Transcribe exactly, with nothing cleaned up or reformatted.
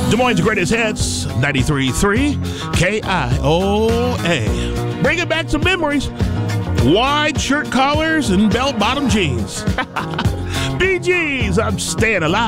Des Moines' greatest hits, ninety-three point three K I O A. Bring it back some memories. Wide shirt collars and bell-bottom jeans. Bee Gees, I'm staying alive.